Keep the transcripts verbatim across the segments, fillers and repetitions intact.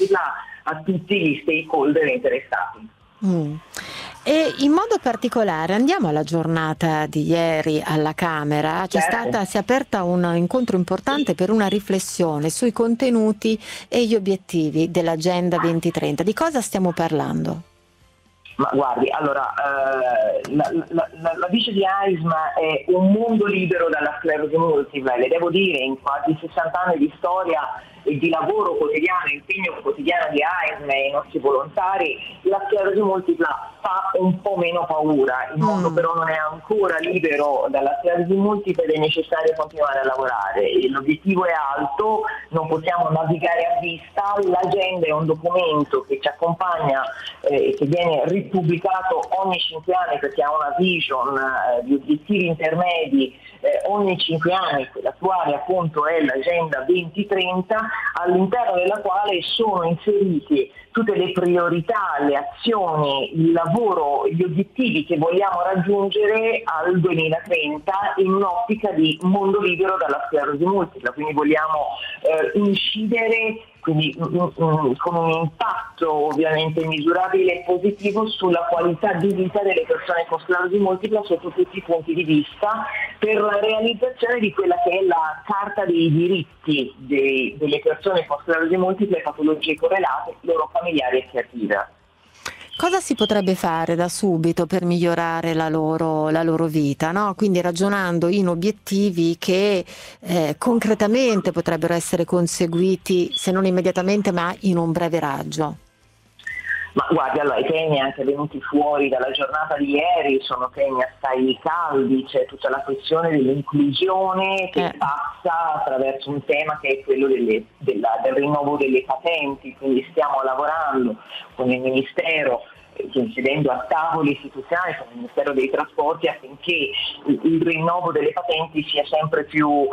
multipla a tutti gli stakeholder interessati. Mm. E in modo particolare andiamo alla giornata di ieri alla Camera. C'è Certo. stata, si è aperta un incontro importante per una riflessione sui contenuti e gli obiettivi dell'Agenda duemilatrenta. Di cosa stiamo parlando? Ma guardi, allora, eh, la, la, la, la vice di A I S M è un mondo libero dalla sclerosi multipla, e devo dire, in quasi sessanta anni di storia e di lavoro quotidiano, impegno quotidiano di A I S M e i nostri volontari, la sclerosi multipla fa un po' meno paura. Il mondo mm. però non è ancora libero dalla sclerosi multipla ed è necessario continuare a lavorare. L'obiettivo è alto, non possiamo navigare a vista. L'agenda è un documento che ci accompagna e eh, che viene ripubblicato ogni cinque anni, perché ha una vision eh, di obiettivi intermedi eh, ogni cinque anni. L'attuale appunto è l'Agenda duemilatrenta, all'interno della quale sono inserite tutte le priorità, le azioni, il lavoro, gli obiettivi che vogliamo raggiungere al duemilatrenta in un'ottica di mondo libero dalla sclerosi multipla. Quindi vogliamo eh, incidere quindi mm, con un impatto ovviamente misurabile e positivo sulla qualità di vita delle persone con sclerosi multipla sotto tutti i punti di vista, per la realizzazione di quella che è la Carta dei diritti dei, delle persone con sclerosi multipla e patologie correlate, loro familiari e creative. Cosa si potrebbe fare da subito per migliorare la loro, la loro vita, no? Quindi ragionando in obiettivi che eh, concretamente potrebbero essere conseguiti, se non immediatamente, ma in un breve raggio. Ma guardi, allora i temi anche venuti fuori dalla giornata di ieri sono temi assai caldi. C'è tutta la questione dell'inclusione che eh. passa attraverso un tema che è quello delle, della, del rinnovo delle patenti, quindi stiamo lavorando con il Ministero, chiedendo a tavoli istituzionali come il Ministero dei Trasporti affinché il, il rinnovo delle patenti sia sempre più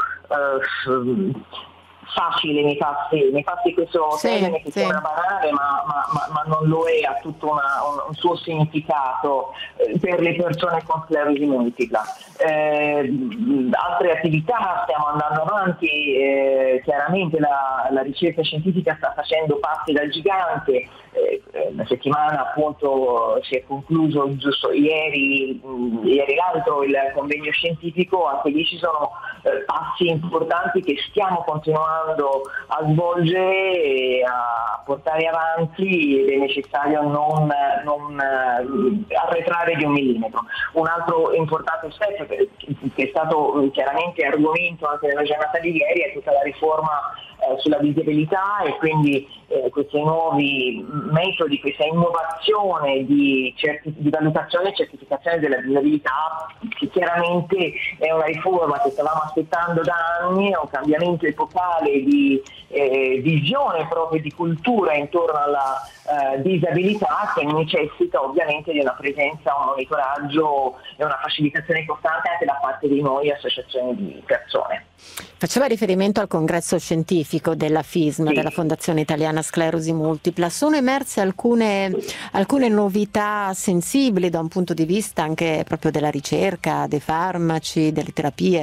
eh, facile. Mi passi, mi passi questo sì, termine che sì. sembra banale, ma, ma, ma, ma non lo è, ha tutto una, un, un suo significato eh, per le persone con sclerosi multipla. Eh, altre attività, stiamo andando avanti, eh, chiaramente la, la ricerca scientifica sta facendo passi da gigante. Eh, la settimana appunto si è concluso giusto ieri, mh, ieri l'altro il convegno scientifico, anche lì ci sono eh, passi importanti che stiamo continuando a svolgere e a portare avanti, ed è necessario non, non eh, arretrare di un millimetro. Un altro importante aspetto che, che è stato chiaramente argomento anche nella giornata di ieri è tutta la riforma eh, sulla disabilità, e quindi eh, questi nuovi metodi, questa innovazione di, certi- di valutazione e certificazione della disabilità, che chiaramente è una riforma che stavamo aspettando da anni, è un cambiamento epocale di eh, visione proprio di cultura intorno alla eh, disabilità, che necessita ovviamente di una presenza, un monitoraggio e una facilitazione costante anche da parte di noi associazioni di persone. Faceva riferimento al congresso scientifico della F I S M, sì. della Fondazione Italiana Sclerosi Multipla. Sono emerse alcune, alcune novità sensibili da un punto di vista anche proprio della ricerca, dei farmaci, delle terapie?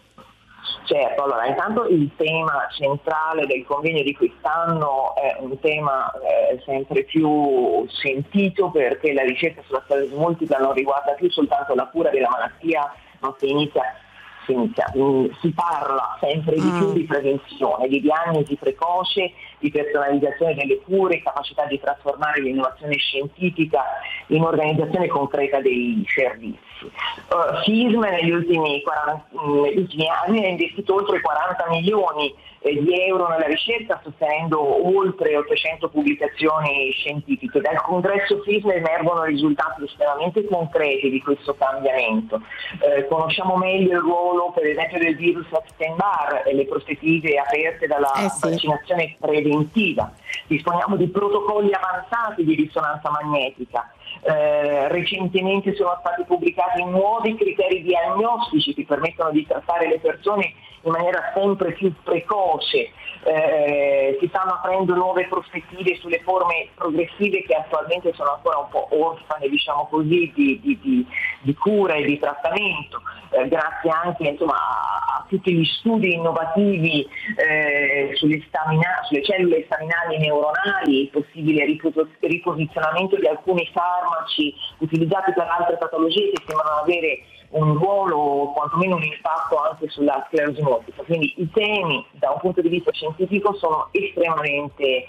Certo, allora intanto il tema centrale del convegno di quest'anno è un tema eh, sempre più sentito, perché la ricerca sulla sclerosi multipla non riguarda più soltanto la cura della malattia, ma si inizia Si, inizia, si parla sempre di più di prevenzione, di diagnosi precoce, di personalizzazione delle cure, capacità di trasformare l'innovazione scientifica in organizzazione concreta dei servizi. Uh, F I S M negli ultimi, quaranta, negli ultimi anni ha investito oltre quaranta milioni eh, di euro nella ricerca, sostenendo oltre ottocento pubblicazioni scientifiche. Dal congresso F I S M emergono risultati estremamente concreti di questo cambiamento. Eh, conosciamo meglio il ruolo per esempio del virus Epstein-Barr e le prospettive aperte dalla eh sì. vaccinazione preventiva. Disponiamo di protocolli avanzati di risonanza magnetica. Eh, recentemente sono stati pubblicati nuovi criteri diagnostici che permettono di trattare le persone in maniera sempre più precoce. Eh, si stanno aprendo nuove prospettive sulle forme progressive che attualmente sono ancora un po' orfane, diciamo così, di, di, di, di cura e di trattamento, eh, grazie anche insomma, a, a tutti gli studi innovativi eh, sulle, stamina, sulle cellule staminali neuronali, il possibile riposo- riposizionamento di alcuni farmaci utilizzati per altre patologie che sembrano avere un ruolo o quantomeno un impatto anche sulla sclerosi multipla. Quindi i temi da un punto di vista scientifico sono estremamente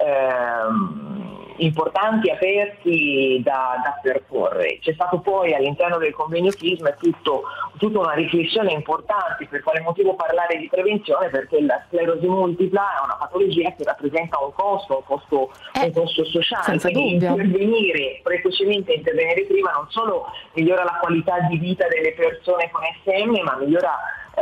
ehm, importanti, aperti da, da percorrere. C'è stato poi all'interno del convegno C I S M tutto, tutta una riflessione importante. Per quale motivo parlare di prevenzione? Perché la sclerosi multipla è una patologia che rappresenta un costo, un costo, eh, un costo sociale, quindi dubbio. intervenire precocemente, intervenire prima non solo migliora la qualità di vita delle persone con S M, ma migliora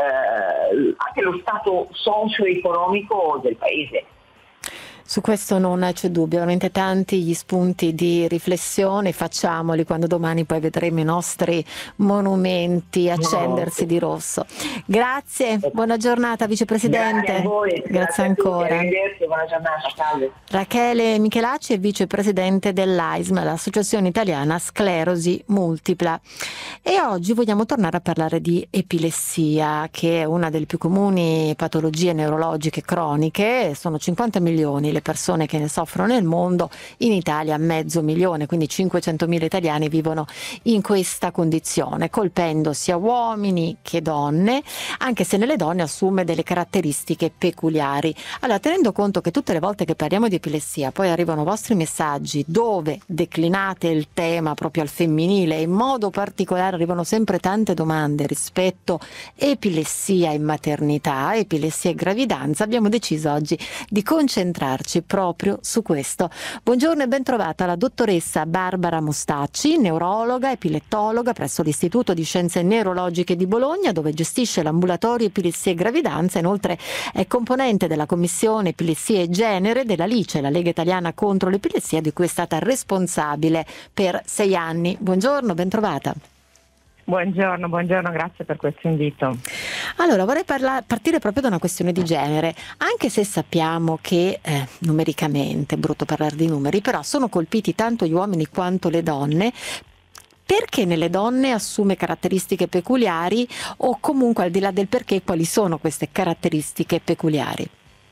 eh, anche lo stato socio-economico del paese. Su questo non c'è dubbio, veramente tanti gli spunti di riflessione, facciamoli quando domani poi vedremo i nostri monumenti accendersi di rosso. Grazie, buona giornata Vicepresidente. Grazie a voi, grazie, grazie ancora. A tutti, buona giornata, salve. Rachele Michelacci è Vicepresidente dell'A I S M, l'Associazione Italiana Sclerosi Multipla. E oggi vogliamo tornare a parlare di epilessia, che è una delle più comuni patologie neurologiche croniche. Sono cinquanta milioni le persone che ne soffrono nel mondo, in Italia mezzo milione, quindi cinquecentomila italiani vivono in questa condizione, colpendo sia uomini che donne, anche se nelle donne assume delle caratteristiche peculiari. Allora, tenendo conto che tutte le volte che parliamo di epilessia poi arrivano vostri messaggi dove declinate il tema proprio al femminile, e in modo particolare arrivano sempre tante domande rispetto epilessia in maternità, epilessia e gravidanza, abbiamo deciso oggi di concentrarci proprio su questo. Buongiorno e ben trovata la dottoressa Barbara Mostacci, neurologa, epilettologa presso l'Istituto di Scienze Neurologiche di Bologna, dove gestisce l'ambulatorio epilessia e gravidanza. Inoltre è componente della commissione epilessia e genere della LICE, la Lega Italiana contro l'Epilessia, di cui è stata responsabile per sei anni. Buongiorno, ben trovata. Buongiorno, buongiorno, grazie per questo invito. Allora, vorrei parla- partire proprio da una questione di genere, anche se sappiamo che eh, numericamente, è brutto parlare di numeri, però sono colpiti tanto gli uomini quanto le donne. Perché nelle donne assume caratteristiche peculiari, o comunque al di là del perché, quali sono queste caratteristiche peculiari?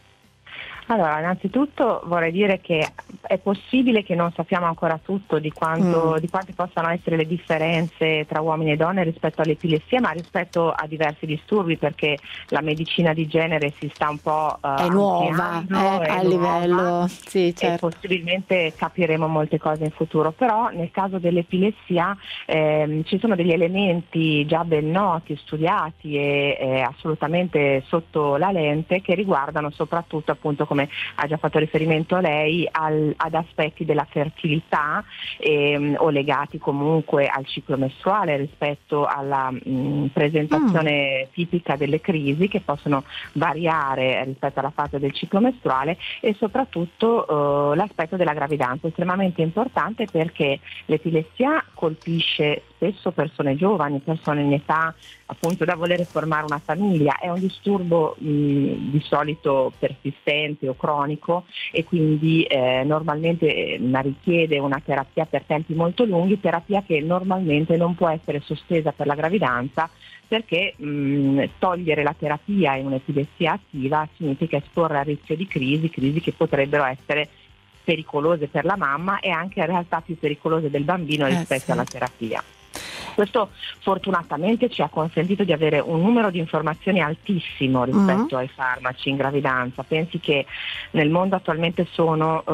Allora, innanzitutto vorrei dire che è possibile che non sappiamo ancora tutto di quanto, mm. di quante possano essere le differenze tra uomini e donne rispetto all'epilessia, ma rispetto a diversi disturbi, perché la medicina di genere si sta un po' uh, è nuova eh, è a nuova, livello sì, certo. E possibilmente capiremo molte cose in futuro. Però nel caso dell'epilessia ehm, ci sono degli elementi già ben noti, studiati e eh, assolutamente sotto la lente, che riguardano soprattutto, appunto, come ha già fatto riferimento lei, al, ad aspetti della fertilità ehm, o legati comunque al ciclo mestruale, rispetto alla mh, presentazione mm. tipica delle crisi, che possono variare rispetto alla fase del ciclo mestruale, e soprattutto eh, l'aspetto della gravidanza, estremamente importante, perché l'epilessia colpisce spesso persone giovani, persone in età appunto da volere formare una famiglia. È un disturbo mh, di solito persistente o cronico, e quindi eh, normalmente eh, richiede una terapia per tempi molto lunghi, terapia che normalmente non può essere sospesa per la gravidanza, perché mh, togliere la terapia in un'epilessia attiva significa esporre a rischio di crisi, crisi che potrebbero essere pericolose per la mamma e anche in realtà più pericolose del bambino eh, rispetto sì. alla terapia. Questo fortunatamente ci ha consentito di avere un numero di informazioni altissimo rispetto mm. ai farmaci in gravidanza. Pensi che nel mondo attualmente sono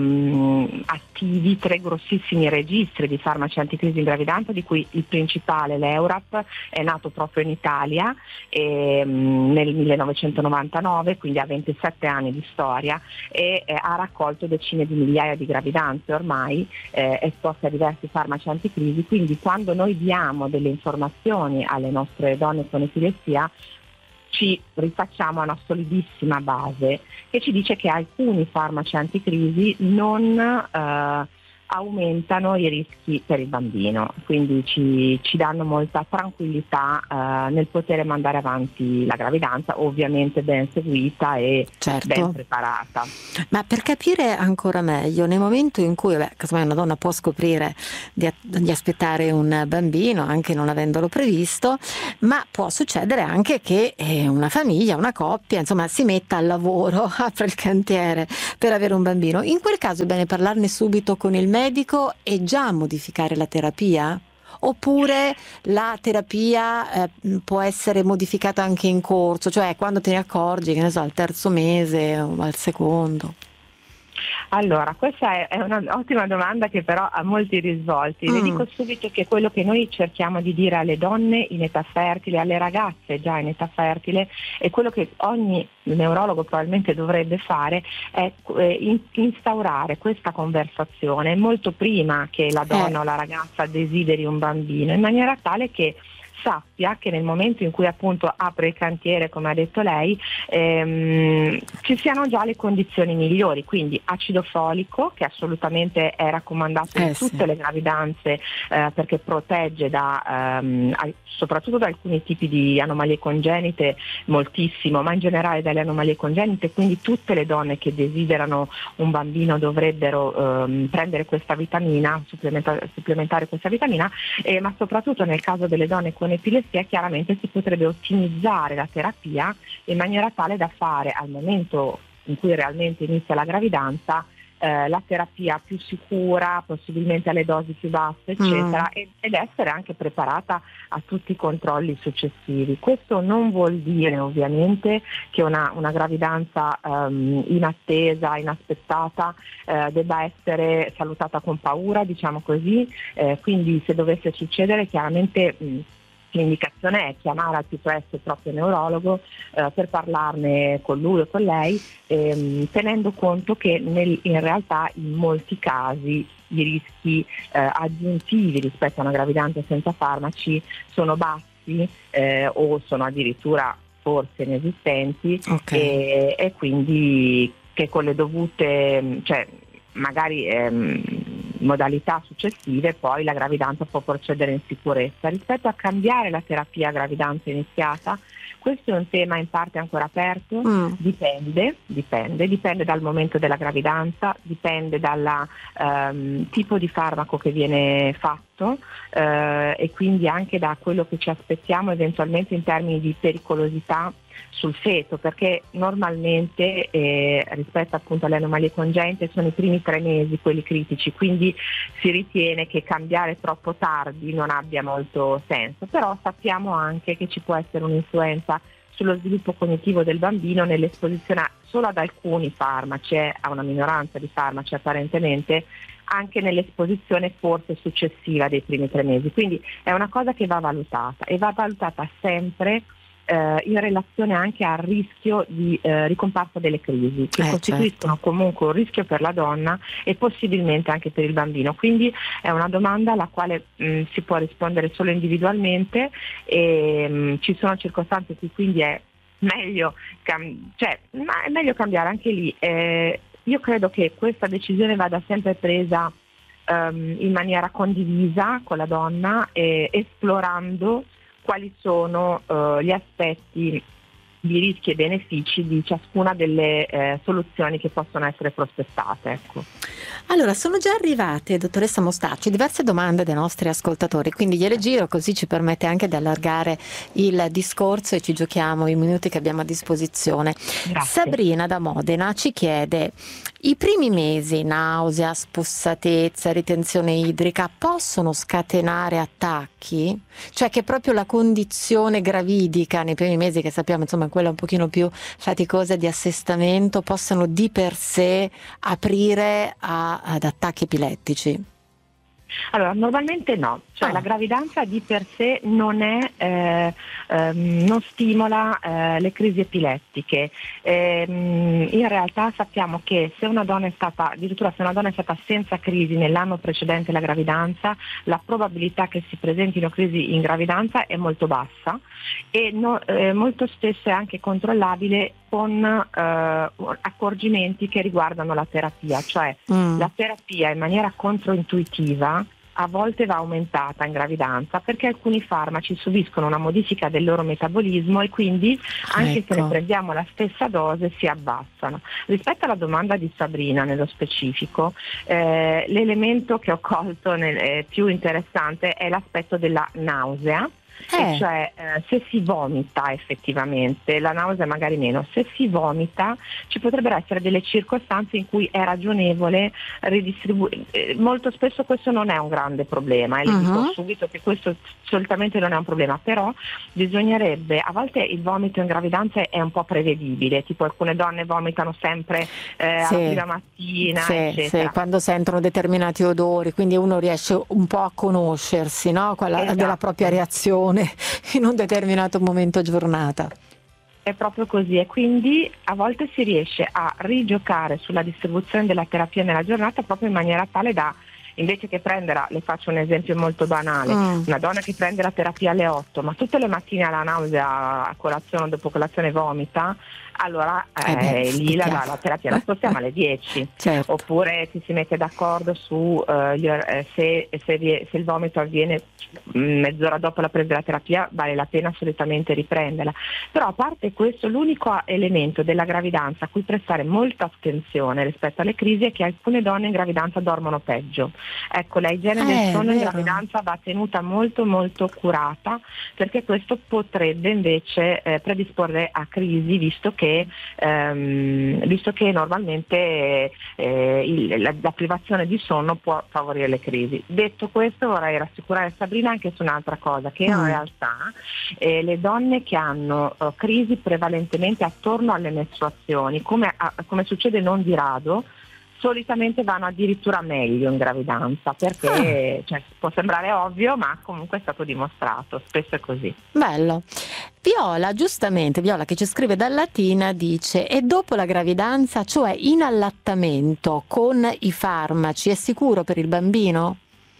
um, attivi tre grossissimi registri di farmaci anticrisi in gravidanza, di cui il principale, l'Eurap, è nato proprio in Italia e, um, nel millenovecentonovantanove, quindi ha ventisette anni di storia, e eh, ha raccolto decine di migliaia di gravidanze ormai eh, esposte a diversi farmaci anticrisi. Quindi quando noi diamo delle informazioni alle nostre donne con epilessia, ci rifacciamo a una solidissima base che ci dice che alcuni farmaci anticrisi non eh, aumentano i rischi per il bambino, quindi ci, ci danno molta tranquillità eh, nel poter mandare avanti la gravidanza, ovviamente ben seguita e certo. ben preparata. Ma per capire ancora meglio, nel momento in cui beh, casomai una donna può scoprire di, di aspettare un bambino anche non avendolo previsto, ma può succedere anche che eh, una famiglia, una coppia, insomma, si metta al lavoro, apra il cantiere per avere un bambino. In quel caso è bene parlarne subito con il medico e già modificare la terapia? Oppure la terapia eh, può essere modificata anche in corso, cioè quando te ne accorgi, che ne so, al terzo mese o al secondo? Allora, questa è un'ottima domanda che però ha molti risvolti. Mm. Le dico subito che quello che noi cerchiamo di dire alle donne in età fertile, alle ragazze già in età fertile, e quello che ogni neurologo probabilmente dovrebbe fare è instaurare questa conversazione molto prima che la donna eh. o la ragazza desideri un bambino, in maniera tale che sappia che nel momento in cui appunto apre il cantiere, come ha detto lei, ehm, ci siano già le condizioni migliori, quindi acido folico, che assolutamente è raccomandato eh in tutte sì. le gravidanze eh, perché protegge da ehm, soprattutto da alcuni tipi di anomalie congenite moltissimo, ma in generale dalle anomalie congenite, quindi tutte le donne che desiderano un bambino dovrebbero ehm, prendere questa vitamina, supplementare, supplementare questa vitamina, eh, ma soprattutto nel caso delle donne con epilessia chiaramente si potrebbe ottimizzare la terapia in maniera tale da fare al momento in cui realmente inizia la gravidanza eh, la terapia più sicura, possibilmente alle dosi più basse, eccetera, mm. ed essere anche preparata a tutti i controlli successivi. Questo non vuol dire ovviamente che una, una gravidanza um, inattesa, inaspettata eh, debba essere salutata con paura, diciamo così, eh, quindi se dovesse succedere chiaramente mh, l'indicazione è chiamare al più presto il proprio neurologo eh, per parlarne con lui o con lei, ehm, tenendo conto che nel, in realtà in molti casi i rischi eh, aggiuntivi rispetto a una gravidanza senza farmaci sono bassi eh, o sono addirittura forse inesistenti, okay. e, e quindi che con le dovute, cioè magari ehm, modalità successive poi la gravidanza può procedere in sicurezza. Rispetto a cambiare la terapia a gravidanza iniziata, questo è un tema in parte ancora aperto, mm. dipende, dipende, dipende dal momento della gravidanza, dipende dal ehm, tipo di farmaco che viene fatto eh, e quindi anche da quello che ci aspettiamo eventualmente in termini di pericolosità sul feto, perché normalmente eh, rispetto appunto alle anomalie congenite sono i primi tre mesi quelli critici, quindi si ritiene che cambiare troppo tardi non abbia molto senso, però sappiamo anche che ci può essere un'influenza sullo sviluppo cognitivo del bambino nell'esposizione solo ad alcuni farmaci, eh, a una minoranza di farmaci apparentemente, anche nell'esposizione forse successiva dei primi tre mesi, quindi è una cosa che va valutata e va valutata sempre Eh, in relazione anche al rischio di eh, ricomparsa delle crisi, che eh, costituiscono certo. comunque un rischio per la donna e possibilmente anche per il bambino. Quindi è una domanda alla quale mh, si può rispondere solo individualmente e mh, ci sono circostanze in cui quindi è meglio, cam- cioè, ma è meglio cambiare anche lì. Eh, io credo che questa decisione vada sempre presa um, in maniera condivisa con la donna, eh, esplorando quali sono uh, gli aspetti di rischi e benefici di ciascuna delle eh, soluzioni che possono essere prospettate. Ecco. Allora, sono già arrivate, dottoressa Mostacci, diverse domande dai nostri ascoltatori, quindi gliele giro così ci permette anche di allargare il discorso e ci giochiamo i minuti che abbiamo a disposizione. Grazie. Sabrina da Modena ci chiede: i primi mesi, nausea, spossatezza, ritenzione idrica, possono scatenare attacchi? Cioè che proprio la condizione gravidica nei primi mesi, che sappiamo insomma quella un pochino più faticosa di assestamento, possano di per sé aprire a, ad attacchi epilettici? Allora, normalmente no, cioè oh. la gravidanza di per sé non è, eh, ehm, non stimola eh, le crisi epilettiche. Ehm, in realtà sappiamo che se una donna è stata, addirittura se una donna è stata senza crisi nell'anno precedente la gravidanza, la probabilità che si presentino crisi in gravidanza è molto bassa e no, eh, molto spesso è anche controllabile con eh, accorgimenti che riguardano la terapia, cioè mm. la terapia in maniera controintuitiva a volte va aumentata in gravidanza perché alcuni farmaci subiscono una modifica del loro metabolismo e quindi anche ecco. se ne prendiamo la stessa dose si abbassano. Rispetto alla domanda di Sabrina nello specifico, eh, l'elemento che ho colto nel, eh, più interessante è l'aspetto della nausea. Eh. E cioè eh, se si vomita effettivamente, la nausea magari meno, se si vomita ci potrebbero essere delle circostanze in cui è ragionevole ridistribuire, eh, molto spesso questo non è un grande problema e le uh-huh. dico subito che questo solitamente non è un problema, però bisognerebbe, a volte il vomito in gravidanza è un po' prevedibile, tipo alcune donne vomitano sempre eh, sì. alla prima mattina sì, eccetera. Sì, quando sentono determinati odori, quindi uno riesce un po' a conoscersi, no? Quella esatto. della propria reazione in un determinato momento giornata. È proprio così e quindi a volte si riesce a rigiocare sulla distribuzione della terapia nella giornata proprio in maniera tale da, invece che prenderla, le faccio un esempio molto banale, mm. una donna che prende la terapia alle otto ma tutte le mattine ha la nausea a colazione o dopo colazione vomita, allora eh, eh beh, lì la, la, la terapia la spostiamo alle dieci. Certo. Oppure ci si mette d'accordo su uh, gli, eh, se, se, se il vomito avviene mezz'ora dopo la presa della terapia vale la pena assolutamente riprenderla, però a parte questo l'unico elemento della gravidanza a cui prestare molta attenzione rispetto alle crisi è che alcune donne in gravidanza dormono peggio. Ecco, la igiene eh, del sonno in gravidanza va tenuta molto molto curata perché questo potrebbe invece eh, predisporre a crisi, visto che Che, ehm, visto che normalmente eh, il, la, la privazione di sonno può favorire le crisi. Detto questo vorrei rassicurare Sabrina anche su un'altra cosa, che in mm. realtà eh, le donne che hanno uh, crisi prevalentemente attorno alle mestruazioni, come, a, come succede non di rado, solitamente vanno addirittura meglio in gravidanza perché ah. cioè, può sembrare ovvio ma comunque è stato dimostrato, spesso è così. Bello. Viola, giustamente, Viola che ci scrive da Latina dice: e dopo la gravidanza, cioè in allattamento con i farmaci, è sicuro per il bambino?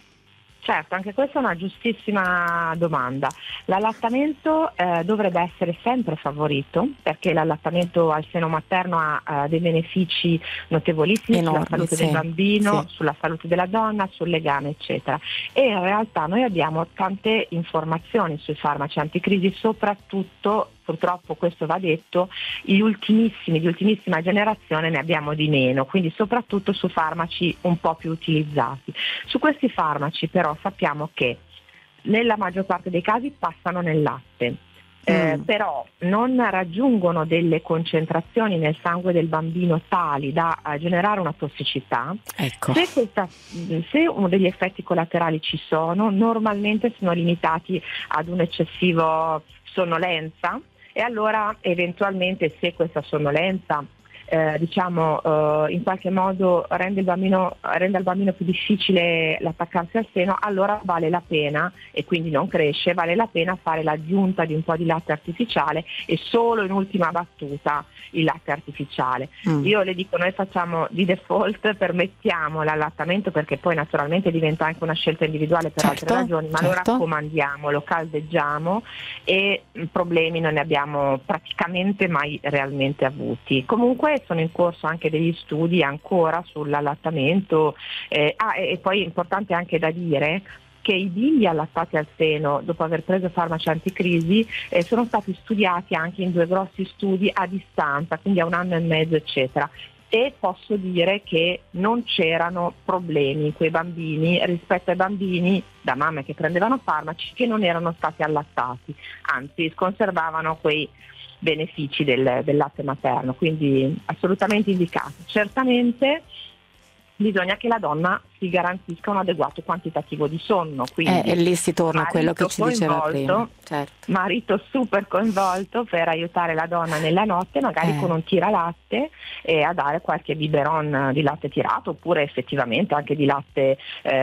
Certo, anche questa è una giustissima domanda. L'allattamento eh, dovrebbe essere sempre favorito perché l'allattamento al seno materno ha uh, dei benefici notevolissimi Enorme, sulla salute sì, del bambino, sì. sulla salute della donna, sul legame eccetera. E in realtà noi abbiamo tante informazioni sui farmaci anticrisi, soprattutto purtroppo questo va detto, gli ultimissimi, di ultimissima generazione ne abbiamo di meno, quindi soprattutto su farmaci un po' più utilizzati. Su questi farmaci però sappiamo che nella maggior parte dei casi passano nel latte. Eh, mm. però non raggiungono delle concentrazioni nel sangue del bambino tali da uh, generare una tossicità. Ecco. Se, questa, se uno degli effetti collaterali ci sono, normalmente sono limitati ad un eccessivo sonnolenza e allora eventualmente se questa sonnolenza Eh, diciamo eh, in qualche modo rende il bambino rende al bambino più difficile l'attaccarsi al seno, allora vale la pena, e quindi non cresce, vale la pena fare l'aggiunta di un po' di latte artificiale e solo in ultima battuta il latte artificiale. Mm. Io le dico, noi facciamo di default, permettiamo l'allattamento perché poi naturalmente diventa anche una scelta individuale per certo, altre ragioni, ma certo. lo raccomandiamo, lo caldeggiamo e problemi non ne abbiamo praticamente mai realmente avuti. Comunque sono in corso anche degli studi ancora sull'allattamento eh, ah, e, e poi è importante anche da dire che i bimbi allattati al seno dopo aver preso farmaci anticrisi eh, sono stati studiati anche in due grossi studi a distanza, quindi a un anno e mezzo eccetera, e posso dire che non c'erano problemi in quei bambini rispetto ai bambini da mamme che prendevano farmaci che non erano stati allattati, anzi conservavano quei benefici del, del latte materno, quindi assolutamente indicato. Certamente bisogna che la donna si garantisca un adeguato quantitativo di sonno, quindi eh, e lì si torna a quello che ci diceva prima, certo. marito super coinvolto per aiutare la donna nella notte, magari eh. con un tiralatte e a dare qualche biberon di latte tirato oppure effettivamente anche di latte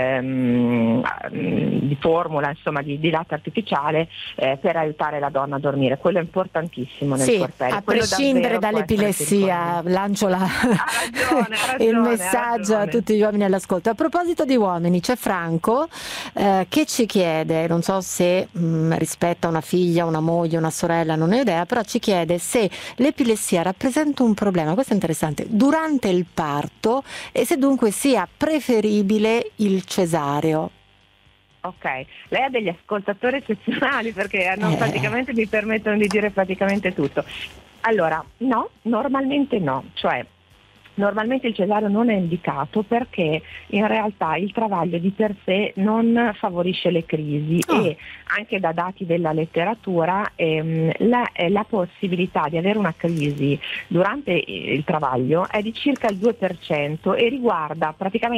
ehm, di formula, insomma di, di latte artificiale eh, per aiutare la donna a dormire. Quello è importantissimo nel sì, puerperio. a prescindere dall'epilessia lancio la, ha ragione, ha ragione, il messaggio a tutti gli uomini all'ascolto. A proposito di uomini, c'è Franco eh, che ci chiede, non so se mh, rispetto a una figlia, una moglie, una sorella, non ho idea, però ci chiede se l'epilessia rappresenta un problema, questo è interessante, durante il parto e se dunque sia preferibile il cesareo. Ok, lei ha degli ascoltatori eccezionali perché hanno Eh. praticamente mi permettono di dire praticamente tutto. Allora, no, normalmente no, cioè normalmente il cesareo non è indicato perché in realtà il travaglio di per sé non favorisce le crisi Oh. e anche da dati della letteratura ehm, la, eh, la possibilità di avere una crisi durante il travaglio è di circa il due per cento e riguarda praticamente